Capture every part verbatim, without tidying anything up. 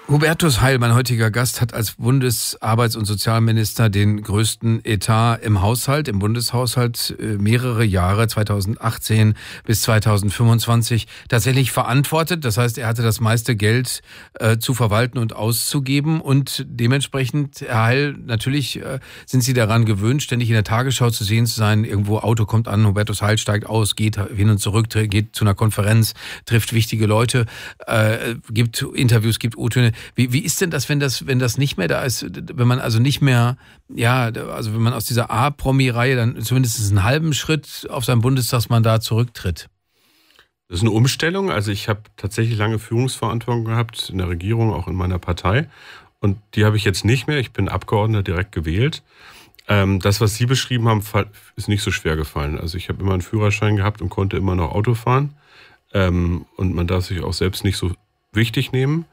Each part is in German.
Hubertus Heil, mein heutiger Gast, hat als Bundesarbeits- und Sozialminister den größten Etat im Haushalt, im Bundeshaushalt, mehrere Jahre, zweitausendachtzehn bis zweitausendfünfundzwanzig, tatsächlich verantwortet. Das heißt, er hatte das meiste Geld äh, zu verwalten und auszugeben. Und dementsprechend, Herr Heil, natürlich äh, sind Sie daran gewöhnt, ständig in der Tagesschau zu sehen zu sein. Irgendwo Auto kommt an, Hubertus Heil steigt aus, geht hin und zurück, geht zu einer Konferenz, trifft wichtige Leute, äh, gibt Interviews, gibt O-Töne. Wie, wie ist denn das, wenn das, wenn das nicht mehr da ist, wenn man also nicht mehr, ja, also wenn man aus dieser A-Promi-Reihe dann zumindest einen halben Schritt auf sein Bundestagsmandat zurücktritt? Das ist eine Umstellung. Also ich habe tatsächlich lange Führungsverantwortung gehabt in der Regierung, auch in meiner Partei. Und die habe ich jetzt nicht mehr. Ich bin Abgeordneter direkt gewählt. Ähm, das, was Sie beschrieben haben, ist nicht so schwer gefallen. Also ich habe immer einen Führerschein gehabt und konnte immer noch Auto fahren. Ähm, und man darf sich auch selbst nicht so wichtig nehmen.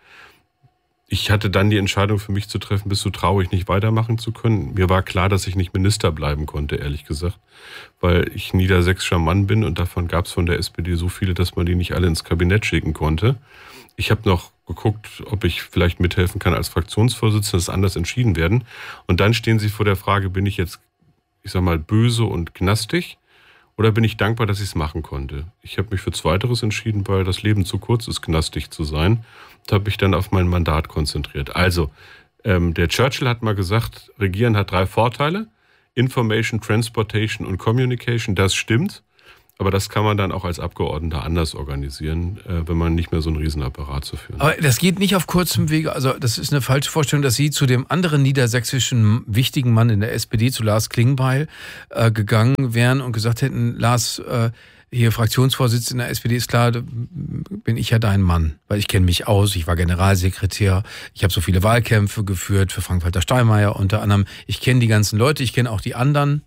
Ich hatte dann die Entscheidung für mich zu treffen, bist du traurig, nicht weitermachen zu können. Mir war klar, dass ich nicht Minister bleiben konnte, ehrlich gesagt, weil ich niedersächsischer Mann bin und davon gab es von der S P D so viele, dass man die nicht alle ins Kabinett schicken konnte. Ich habe noch geguckt, ob ich vielleicht mithelfen kann als Fraktionsvorsitzender, dass anders entschieden werden. Und dann stehen Sie vor der Frage, bin ich jetzt, ich sag mal, böse und gnastig? Oder bin ich dankbar, dass ich es machen konnte? Ich habe mich für Zweiteres entschieden, weil das Leben zu kurz ist, gnastig zu sein. Da habe ich dann auf mein Mandat konzentriert. Also, ähm, der Churchill hat mal gesagt, Regieren hat drei Vorteile. Information, Transportation und Communication, das stimmt. Aber das kann man dann auch als Abgeordneter anders organisieren, äh, wenn man nicht mehr so einen Riesenapparat zu führen hat. Aber das geht nicht auf kurzem Wege. Also das ist eine falsche Vorstellung, dass Sie zu dem anderen niedersächsischen wichtigen Mann in der S P D, zu Lars Klingbeil, äh, gegangen wären und gesagt hätten, Lars, äh, hier Fraktionsvorsitzender der S P D, ist klar, bin ich ja dein Mann, weil ich kenne mich aus, ich war Generalsekretär, ich habe so viele Wahlkämpfe geführt für Frank-Walter Steinmeier unter anderem. Ich kenne die ganzen Leute, ich kenne auch die anderen.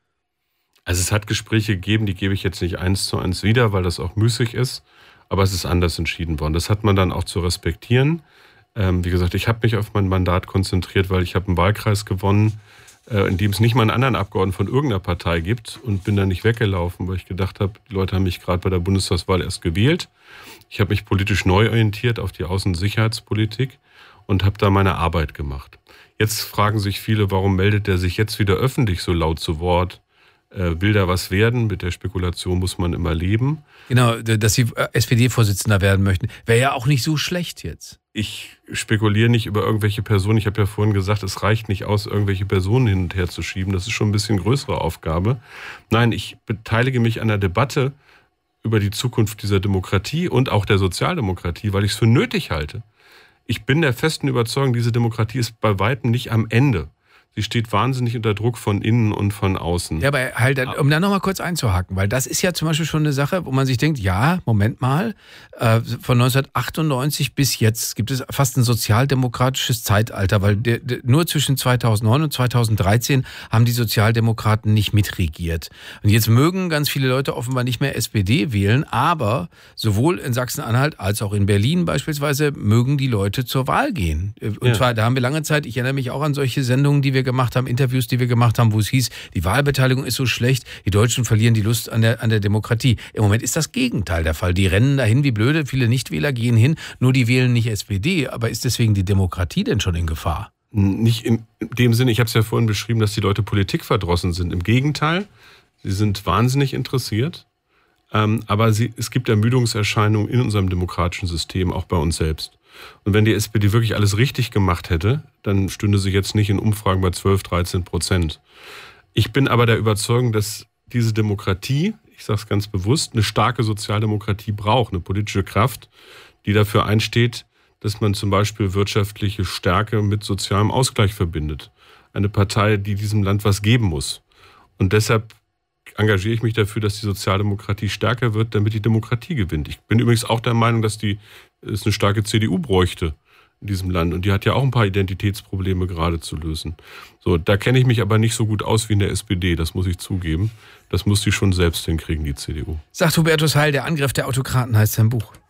Also es hat Gespräche gegeben, die gebe ich jetzt nicht eins zu eins wieder, weil das auch müßig ist, aber es ist anders entschieden worden. Das hat man dann auch zu respektieren. Ähm, wie gesagt, ich habe mich auf mein Mandat konzentriert, weil ich habe einen Wahlkreis gewonnen, äh, in dem es nicht mal einen anderen Abgeordneten von irgendeiner Partei gibt und bin dann nicht weggelaufen, weil ich gedacht habe, die Leute haben mich gerade bei der Bundestagswahl erst gewählt. Ich habe mich politisch neu orientiert auf die Außen- und Sicherheitspolitik und habe da meine Arbeit gemacht. Jetzt fragen sich viele, warum meldet der sich jetzt wieder öffentlich so laut zu Wort? Will da was werden? Mit der Spekulation muss man immer leben. Genau, dass Sie S P D-Vorsitzender werden möchten. Wäre ja auch nicht so schlecht jetzt. Ich spekuliere nicht über irgendwelche Personen. Ich habe ja vorhin gesagt, es reicht nicht aus, irgendwelche Personen hin und her zu schieben. Das ist schon ein bisschen größere Aufgabe. Nein, ich beteilige mich an der Debatte über die Zukunft dieser Demokratie und auch der Sozialdemokratie, weil ich es für nötig halte. Ich bin der festen Überzeugung, diese Demokratie ist bei weitem nicht am Ende. Sie steht wahnsinnig unter Druck von innen und von außen. Ja, aber halt, um da nochmal kurz einzuhaken, weil das ist ja zum Beispiel schon eine Sache, wo man sich denkt, ja, Moment mal, äh, von neunzehnhundertachtundneunzig bis jetzt gibt es fast ein sozialdemokratisches Zeitalter, weil der, der, nur zwischen zweitausendneun und zweitausenddreizehn haben die Sozialdemokraten nicht mitregiert. Und jetzt mögen ganz viele Leute offenbar nicht mehr S P D wählen, aber sowohl in Sachsen-Anhalt als auch in Berlin beispielsweise mögen die Leute zur Wahl gehen. Und ja. zwar, da haben wir lange Zeit, ich erinnere mich auch an solche Sendungen, die wir gemacht haben, Interviews, die wir gemacht haben, wo es hieß, die Wahlbeteiligung ist so schlecht, die Deutschen verlieren die Lust an der, an der Demokratie. Im Moment ist das Gegenteil der Fall. Die rennen dahin wie blöde, viele Nichtwähler gehen hin, nur die wählen nicht S P D. Aber ist deswegen die Demokratie denn schon in Gefahr? Nicht in dem Sinne, ich habe es ja vorhin beschrieben, dass die Leute politikverdrossen sind. Im Gegenteil, sie sind wahnsinnig interessiert. Ähm, aber sie, es gibt Ermüdungserscheinungen in unserem demokratischen System, auch bei uns selbst. Und wenn die S P D wirklich alles richtig gemacht hätte, dann stünde sie jetzt nicht in Umfragen bei zwölf, dreizehn Prozent. Ich bin aber der Überzeugung, dass diese Demokratie, ich sage es ganz bewusst, eine starke Sozialdemokratie braucht, eine politische Kraft, die dafür einsteht, dass man zum Beispiel wirtschaftliche Stärke mit sozialem Ausgleich verbindet. Eine Partei, die diesem Land was geben muss. Und deshalb engagiere ich mich dafür, dass die Sozialdemokratie stärker wird, damit die Demokratie gewinnt. Ich bin übrigens auch der Meinung, dass die, es eine starke C D U bräuchte in diesem Land. Und die hat ja auch ein paar Identitätsprobleme gerade zu lösen. So, da kenne ich mich aber nicht so gut aus wie in der S P D, das muss ich zugeben. Das muss sie schon selbst hinkriegen, die C D U. Sagt Hubertus Heil, der Angriff der Autokraten heißt sein Buch.